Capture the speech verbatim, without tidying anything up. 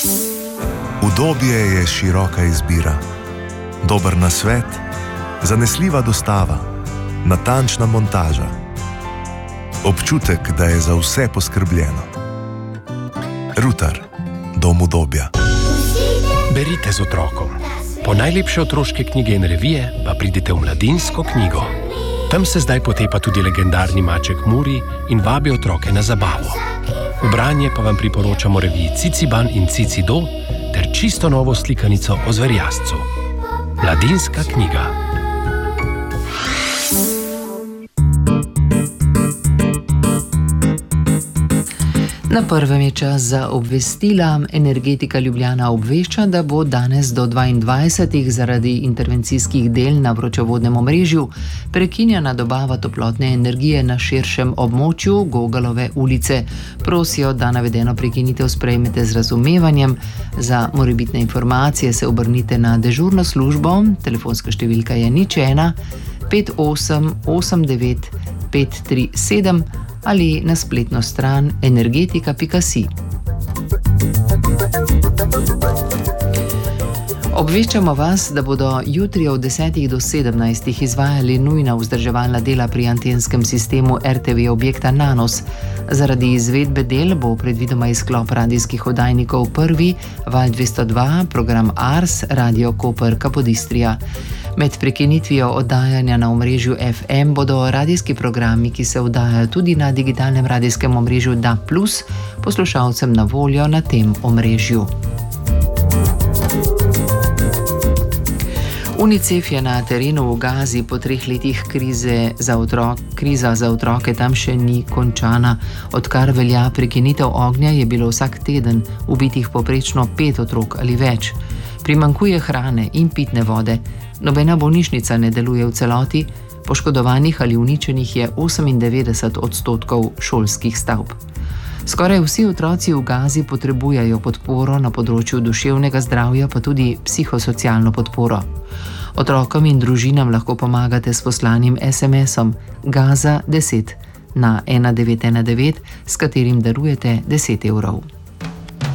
Udobje je široka izbira, dober nasvet, zanesljiva dostava, natančna montaža, občutek, da je za vse poskrbljeno. Rutar, dom udobja. Berite z otrokom. Po najlepše otroške knjige in revije pa pridite v Mladinsko knjigo. Tam se zdaj potepa tudi legendarni maček Muri in vabi otroke na zabavo. V branje pa vam priporočamo reviji Ciciban in Cicido ter čisto novo slikanico o zverjascu. Mladinska knjiga. Na prvem je čas za obvestila. Energetika Ljubljana obvešča, da bo danes do dvaindvajsetih zaradi intervencijskih del na vročevodnem omrežju prekinjena dobava toplotne energije na širšem območju Gogalove ulice. Prosijo, da navedeno prekinitev sprejmete z razumevanjem. Za morebitne informacije se obrnite na dežurno službo. Telefonska številka je nič ena pet osem osem devet pet tri sedem ali na spletno stran energetika pika si. Obveščamo vas, da bodo jutri od desetih do sedemnajstih izvajali nujna vzdrževalna dela pri antenskem sistemu er te ve objekta Nanos. Zaradi izvedbe del bo predvidoma izklop radijskih oddajnikov Prvi, Val dvesto dva, program Ars, Radio Koper Kapodistrija. Med prekinitvijo oddajanja na omrežju ef em bodo radijski programi, ki se oddajajo tudi na digitalnem radijskem omrežju D A B plus, poslušalcem na voljo na tem omrežju. UNICEF je na terenu v Gazi po treh letih krize za otrok, kriza za otroke tam še ni končana. Odkar velja prekinitev ognja, je bilo vsak teden ubitih poprečno pet otrok ali več. Primanjkuje hrane in pitne vode. Nobena bolnišnica ne deluje v celoti, poškodovanih ali uničenih je osemindevetdeset odstotkov šolskih stavb. Skoraj vsi otroci v Gazi potrebujejo podporo na področju duševnega zdravja, pa tudi psihosocialno podporo. Otrokom in družinam lahko pomagate s poslanim es em esom Gaza deset na ena devet ena devet, s katerim darujete deset evrov.